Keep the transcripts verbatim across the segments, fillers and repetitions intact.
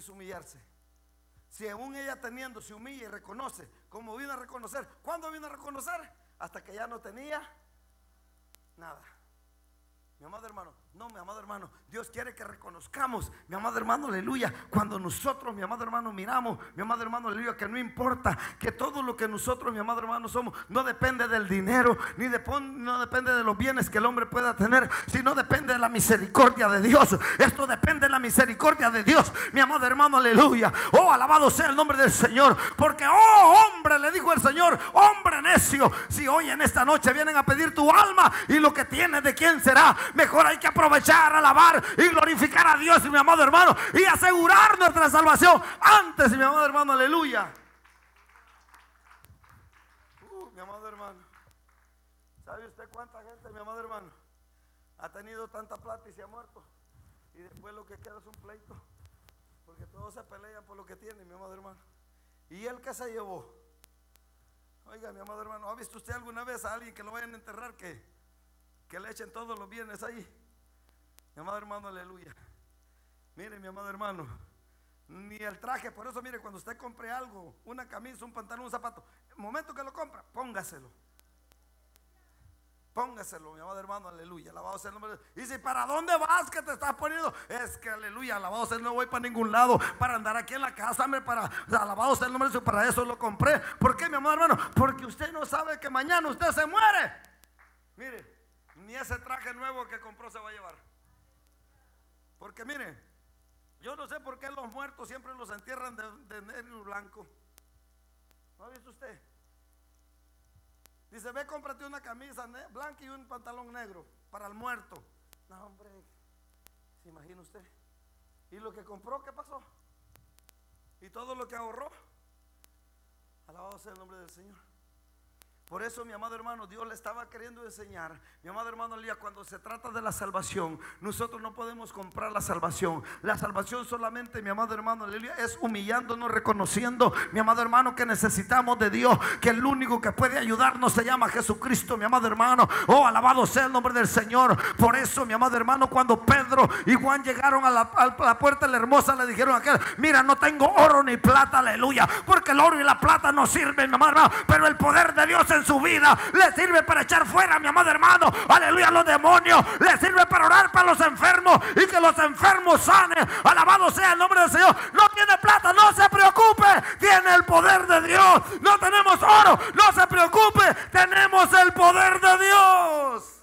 quiso humillarse. Si aún ella teniendo se humilla y reconoce, como vino a reconocer. ¿Cuándo vino a reconocer? Hasta que ya no tenía nada. Mi amado hermano, no, mi amado hermano, Dios quiere que reconozcamos, mi amado hermano, aleluya. Cuando nosotros, mi amado hermano, miramos, mi amado hermano, aleluya, que no importa, que todo lo que nosotros, mi amado hermano, somos, no depende del dinero, ni de, no depende de los bienes que el hombre pueda tener, sino depende de la misericordia de Dios. Esto depende de la misericordia de Dios, mi amado hermano, aleluya. Oh, alabado sea el nombre del Señor, porque, oh, hombre, le dijo el Señor, hombre necio, si hoy en esta noche vienen a pedir tu alma y lo que tienes, ¿de quién será? Mejor hay que aprovechar, alabar y glorificar a Dios, mi amado hermano, y asegurar nuestra salvación antes, mi amado hermano, aleluya. Uh, mi amado hermano, ¿sabe usted cuánta gente, mi amado hermano, ha tenido tanta plata y se ha muerto? Y después lo que queda es un pleito, porque todos se pelean por lo que tienen, mi amado hermano. ¿Y él qué se llevó? Oiga, mi amado hermano, ¿ha visto usted alguna vez a alguien que lo vayan a enterrar que que le echen todos los bienes ahí? Mi amado hermano, aleluya. Mire, mi amado hermano, ni el traje. Por eso, mire, cuando usted compre algo, una camisa, un pantalón, un zapato, el momento que lo compra, póngaselo. Póngaselo, mi amado hermano, aleluya. Alabado sea el nombre de Dios. Y si para dónde vas que te estás poniendo, es que aleluya, alabado sea, no voy para ningún lado para andar aquí en la casa, hombre, para, alabado sea el nombre de Dios, para eso lo compré. ¿Por qué, mi amado hermano? Porque usted no sabe que mañana usted se muere. Mire, ni ese traje nuevo que compró se va a llevar. Porque mire, yo no sé por qué los muertos siempre los entierran de, de negro y blanco. ¿No ha visto usted? Dice, ve, cómprate una camisa blanca y un pantalón negro para el muerto. No, hombre, ¿se imagina usted? ¿Y lo que compró qué pasó? ¿Y todo lo que ahorró? Alabado sea el nombre del Señor. Por eso, mi amado hermano, Dios le estaba queriendo enseñar, mi amado hermano Elías, cuando se trata de la salvación, nosotros no podemos comprar la salvación. La salvación solamente, mi amado hermano Elías, es humillándonos, reconociendo, mi amado hermano, que necesitamos de Dios, que el único que puede ayudarnos se llama Jesucristo, mi amado hermano. Oh, alabado sea el nombre del Señor. Por eso, mi amado hermano, cuando Pedro y Juan llegaron a la, a la puerta de la hermosa, le dijeron a aquel, mira, no tengo oro ni plata, aleluya, porque el oro y la plata no sirven, mi amado hermano, pero el poder de Dios en su vida le sirve para echar fuera, mi amado hermano, aleluya, a los demonios. Le sirve para orar para los enfermos y que los enfermos sanen. Alabado sea el nombre del Señor. No tiene plata, no se preocupe, tiene el poder de Dios. No tenemos oro, no se preocupe, tenemos el poder de Dios.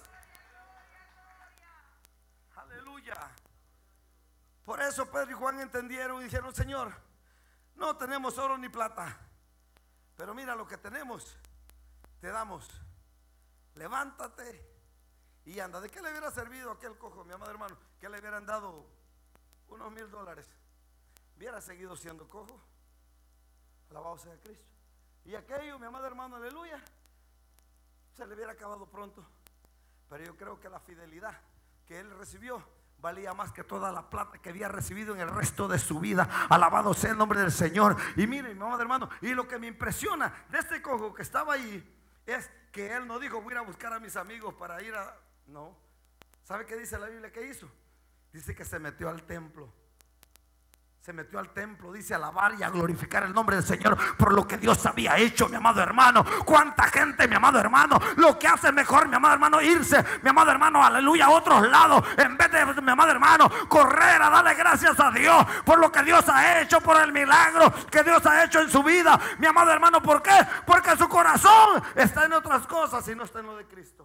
Aleluya. Por eso Pedro y Juan entendieron y dijeron, Señor, no tenemos oro ni plata, pero mira lo que tenemos, te damos. Levántate y anda. ¿De qué le hubiera servido a aquel cojo, mi amado hermano, que le hubieran dado unos mil dólares? Hubiera seguido siendo cojo. Alabado sea Cristo. Y aquello, mi amado hermano, aleluya, se le hubiera acabado pronto. Pero yo creo que la fidelidad que él recibió valía más que toda la plata que había recibido en el resto de su vida. Alabado sea el nombre del Señor. Y miren, mi amado hermano, y lo que me impresiona de este cojo que estaba ahí es que él no dijo, voy a ir a buscar a mis amigos para ir a... No. ¿Sabe qué dice la Biblia que hizo? Dice que se metió al templo. Se metió al templo, dice, a alabar y a glorificar el nombre del Señor por lo que Dios había hecho, mi amado hermano. Cuánta gente, mi amado hermano, lo que hace mejor, mi amado hermano, irse, mi amado hermano, aleluya, a otros lados, en vez de, mi amado hermano, correr a darle gracias a Dios por lo que Dios ha hecho, por el milagro que Dios ha hecho en su vida, mi amado hermano. ¿Por qué? Porque su corazón está en otras cosas y no está en lo de Cristo.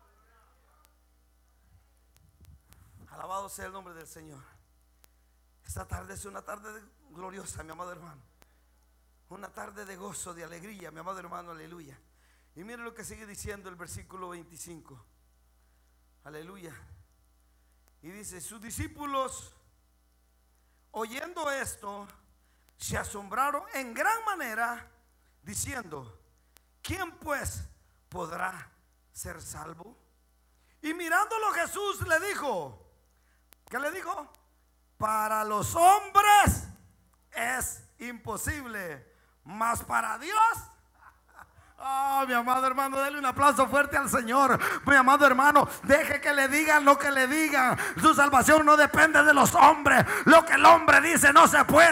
Alabado sea el nombre del Señor. Esta tarde es una tarde gloriosa, mi amado hermano. Una tarde de gozo, de alegría, mi amado hermano, aleluya. Y mire lo que sigue diciendo el versículo veinticinco. Aleluya. Y dice, sus discípulos, oyendo esto, se asombraron en gran manera, diciendo, ¿quién pues podrá ser salvo? Y mirándolo Jesús le dijo, ¿qué le dijo? Para los hombres es imposible, mas para Dios. Oh, mi amado hermano, denle un aplauso fuerte al Señor. Mi amado hermano, deje que le digan lo que le digan. Su salvación no depende de los hombres. Lo que el hombre dice no se puede.